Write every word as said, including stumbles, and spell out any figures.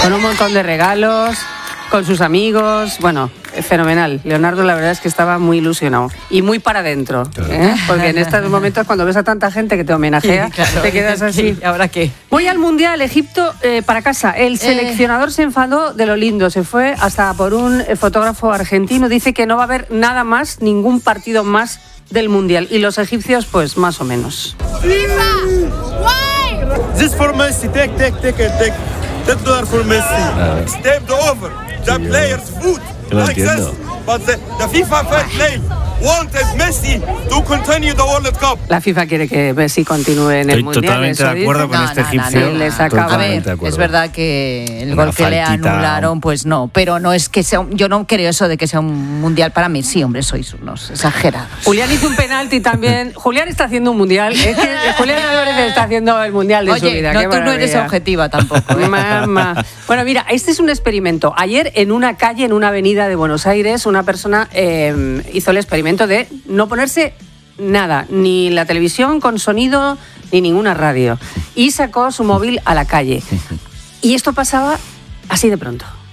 con un montón de regalos, con sus amigos, bueno, fenomenal. Leonardo la verdad es que estaba muy ilusionado y muy para adentro, claro. ¿eh? Porque en estos momentos cuando ves a tanta gente que te homenajea, sí, claro, te quedas así. Sí, ¿ahora qué? Voy al Mundial, Egipto, eh, para casa. El seleccionador eh. se enfadó de lo lindo, se fue hasta por un fotógrafo argentino, dice que no va a haber nada más, ningún partido más del Mundial. Y los egipcios, pues, más o menos. FIFA, why? This for Messi, take, take, take, take. ten dollars for Messi. Step the over. The players' food. Like this. But the, the FIFA fair play wanted Messi to continue the World Cup. La FIFA quiere que Messi continúe en el Estoy Mundial. totalmente de acuerdo dice. con no, este no, egipcio. No, no, les acaba. A ver, es verdad que el Una gol que le faltita. anularon, pues no, pero no es que sea, un, yo no creo eso de que sea un mundial para Messi, hombre, sois unos exagerados. Julián hizo un penalti también. Julián está haciendo un mundial. Es que Julián Álvarez está haciendo el mundial de Oye, su vida. no, Qué tú no eres maravilla. objetiva tampoco. ¿eh? Mamá. Bueno, mira, este es un experimento. Ayer en una calle, en una avenida de Buenos Aires, una persona eh, hizo el experimento de no ponerse nada, ni la televisión con sonido, ni ninguna radio. Y sacó su móvil a la calle. Y esto pasaba así de pronto.